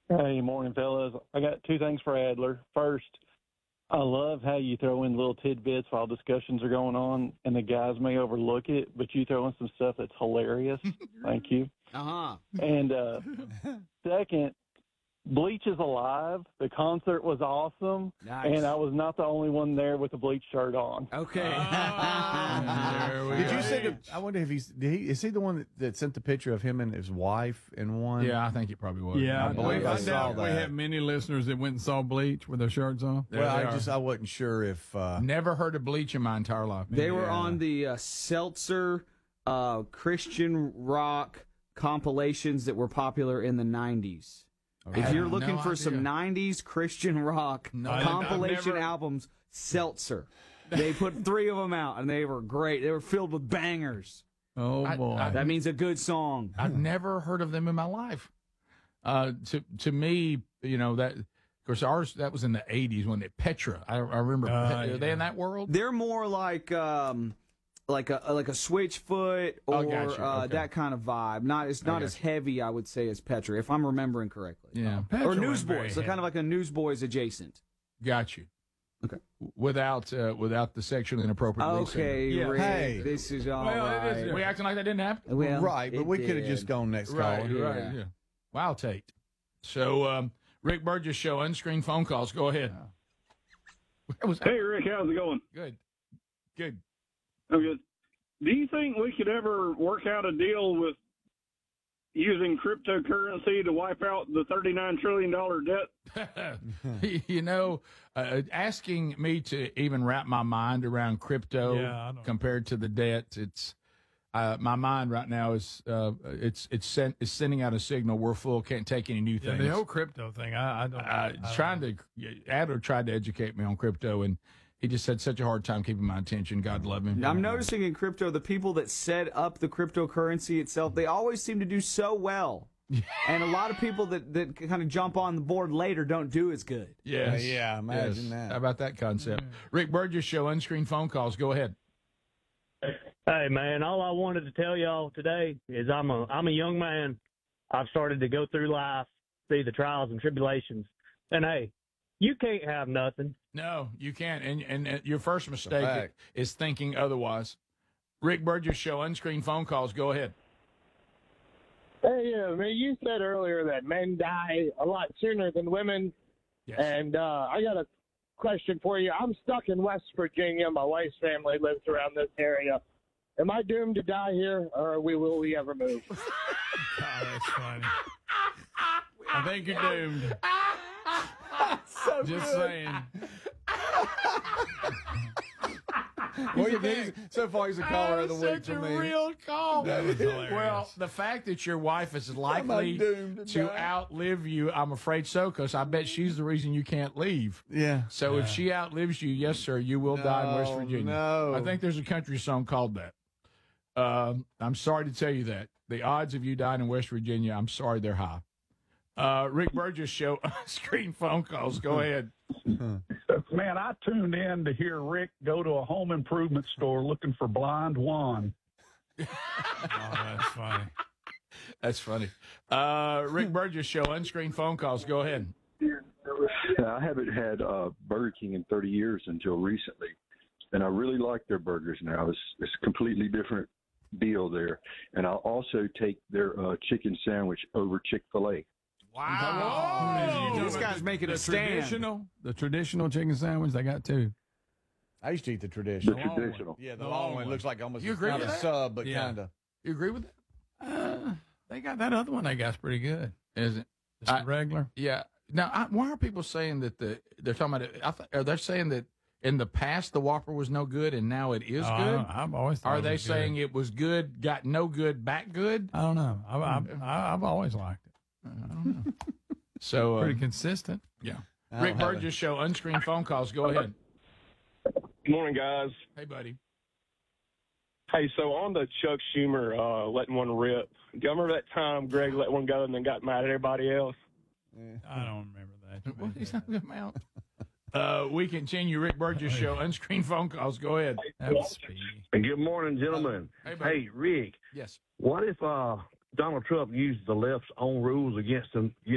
Hey, morning, fellas. I got two things for Adler. First, I love how you throw in little tidbits while discussions are going on, and the guys may overlook it, but you throw in some stuff that's hilarious. Thank you. Uh-huh. And second, Bleach is alive. The concert was awesome, Nice. and I was not the only one there with the Bleach shirt on. Okay. Did you say I wonder if is he the one that sent the picture of him and his wife in one? Yeah, I think it probably was. Yeah, I believe I I saw doubt we that. have many listeners that went and saw Bleach with their shirts on. Well, I wasn't sure if Never heard of Bleach in my entire life. They were on the Seltzer Christian rock compilations that were popular in the 90s. If you're looking for some 90s Christian rock compilation albums, Seltzer. They put 3 of them out, and they were great. They were filled with bangers. Oh, boy. That means a good song. I've never heard of them in my life. To me, that of course ours that was in the 80s when Petra. I remember. Are they in that world? They're more like a Switchfoot or Okay. that kind of vibe. It's not as heavy, I would say, as Petra, if I'm remembering correctly. Yeah. Or Newsboys, so kind of like a Newsboys adjacent. Got you. Okay. Without the sexually inappropriate. Okay, Yeah. Rick, Hey. this is all Well, right. it is- We acting like that didn't happen. Well, right, but it we could have did. just gone next Right. caller. Yeah. Wow, Tate. So, Rick Burgess Show, unscreened phone calls. Go ahead. Hey, Rick, how's it going? Good. I'm good. Do you think we could ever work out a deal with using cryptocurrency to wipe out the $39 trillion debt? Asking me to even wrap my mind around crypto I don't- compared to the debt, it's my mind right now is it's sending out a signal we're full, can't take any new Yeah, things. the whole crypto thing, I don't. Adler tried to educate me on crypto, and he just had such a hard time keeping my attention. God love him. I'm noticing in crypto, the people that set up the cryptocurrency itself, they always seem to do so well. And a lot of people that kind of jump on the board later don't do as good. Yes. Yeah, imagine Yes. that. How about that concept? Rick Burgess Show, unscreened phone calls. Go ahead. Hey, man, all I wanted to tell y'all today is I'm a young man. I've started to go through life, see the trials and tribulations. And, hey, you can't have nothing. No, you can't. And your first mistake fact. is thinking otherwise. Rick Burgess Show, unscreened phone calls. Go ahead. Hey, man, you said earlier that men die a lot sooner than women. Yes. And I got a question for you. I'm stuck in West Virginia. My wife's family lives around this area. Am I doomed to die here, or will we ever move? God, that's funny. I think you're doomed. Just saying. So far, he's a caller of the week Such for a me. real call. That was hilarious. Well, the fact that your wife is likely doomed to to die? outlive you, I'm afraid so, because I bet she's the reason you can't leave. Yeah. So if she outlives you, yes, sir, you will die in West No, Virginia. no. I think there's a country song called that. I'm sorry to tell you that. The odds of you dying in West Virginia, I'm sorry, they're high. Rick Burgess Show, screen phone calls. Go ahead. Man, I tuned in to hear Rick go to a home improvement store looking for blind Juan. Oh, that's funny. That's funny. Rick Burgess Show, unscreened phone calls. Go ahead. I haven't had Burger King in 30 years until recently, and I really like their burgers now. It's a completely different deal there, and I'll also take their chicken sandwich over Chick-fil-A. Wow. This guy's making a stand. The traditional chicken sandwich they got too. I used to eat the traditional. The traditional. Yeah, the long one. It looks like almost You agree not with a that? sub, but Yeah. kind of. You agree with that? They got that other one they got's pretty good. Is it? Just regular. Yeah. Now, why are people saying that they're talking about it? Are they saying that in the past the Whopper was no good and now it is good? I've always thought Are it they was saying good. it was good, got no good, back good? I don't know. I've always liked it. I don't know. So, Pretty consistent. yeah. I Rick don't have Burgess Show, unscreened phone calls. Go ahead. Good morning, guys. Hey, buddy. Hey, so on the Chuck Schumer letting one rip, do you remember that time Greg let one go and then got mad at everybody else? I don't remember that. What is that about? We continue. Rick Burgess Show, unscreened phone calls. Go ahead. That was speedy. Good morning, gentlemen. Hey, buddy. Hey, Rick, Yes. what if Donald Trump used the left's own rules against him,